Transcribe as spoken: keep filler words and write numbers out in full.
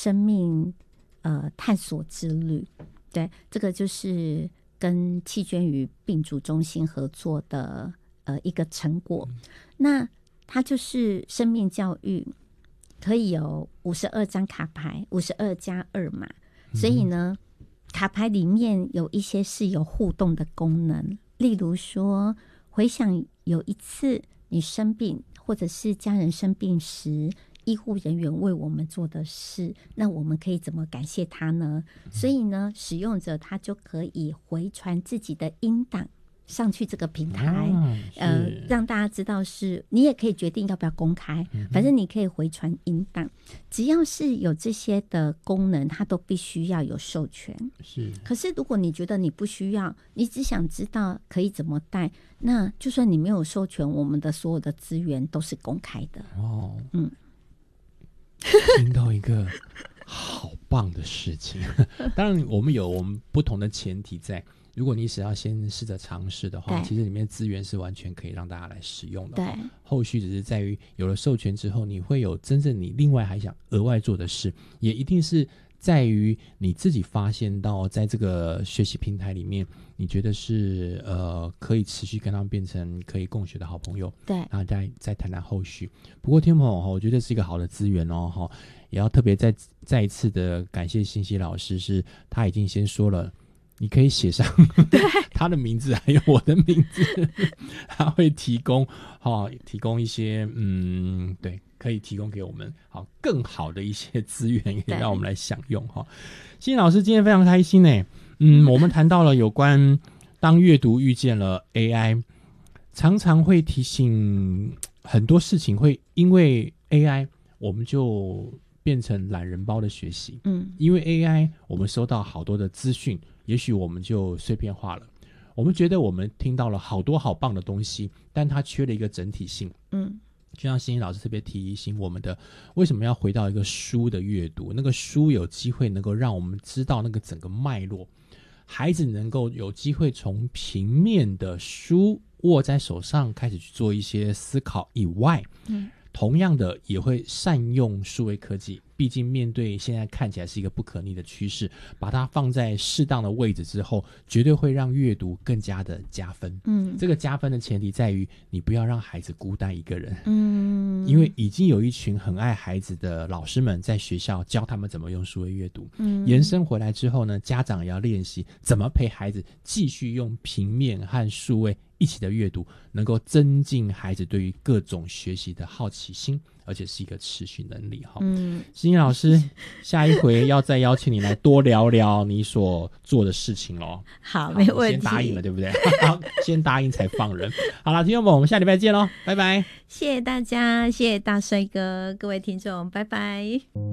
生命呃探索之旅。对，这个就是跟弃捐与病主中心合作的呃一个成果。嗯、那它就是生命教育，可以有五十二张卡牌，五十二加二码，所以呢，卡牌里面有一些是有互动的功能，例如说，回想有一次你生病，或者是家人生病时，医护人员为我们做的事，那我们可以怎么感谢他呢？所以呢，使用者他就可以回传自己的音档上去这个平台，哦、呃，让大家知道是你也可以决定要不要公开，嗯、反正你可以回传音档，只要是有这些的功能，它都必须要有授权。是，可是如果你觉得你不需要，你只想知道可以怎么带，那就算你没有授权，我们的所有的资源都是公开的。哦，嗯。 听到一个好棒的事情当然我们有我们不同的前提在，如果你只要先试着尝试的话，其实里面资源是完全可以让大家来使用的。对，后续只是在于有了授权之后，你会有真正你另外还想额外做的事，也一定是在于你自己发现到在这个学习平台里面，你觉得是呃可以持续跟他们变成可以共学的好朋友。对，然后再再谈谈后续。不过听众朋友，我觉得是一个好的资源哦，也要特别再再一次的感谢欣希老师，是他已经先说了。你可以写上他的名字还有我的名字他会提供、哦、提供一些嗯，对，可以提供给我们好更好的一些资源，也让我们来享用哈。欣希老师今天非常开心耶，嗯，我们谈到了有关当阅读遇见了 A I， 常常会提醒很多事情会因为 A I 我们就变成懒人包的学习，嗯，因为 A I 我们收到好多的资讯，也许我们就碎片化了，我们觉得我们听到了好多好棒的东西，但它缺了一个整体性。嗯，就像欣希老师特别提醒我们的，为什么要回到一个书的阅读，那个书有机会能够让我们知道那个整个脉络，孩子能够有机会从平面的书握在手上开始去做一些思考以外，嗯，同样的也会善用数位科技，毕竟面对现在看起来是一个不可逆的趋势，把它放在适当的位置之后，绝对会让阅读更加的加分。嗯，这个加分的前提在于你不要让孩子孤单一个人。嗯，因为已经有一群很爱孩子的老师们在学校教他们怎么用数位阅读。嗯，延伸回来之后呢，家长也要练习怎么陪孩子继续用平面和数位一起的阅读，能够增进孩子对于各种学习的好奇心，而且是一个持续能力。嗯，欣希老师，下一回要再邀请你来多聊聊你所做的事情咯。 好，没问题。 先答应了，对不对？好，先答应才放人。好了，听众们，我们下礼拜见咯，拜拜。 谢谢大家，谢谢大帅哥，各位听众，拜拜。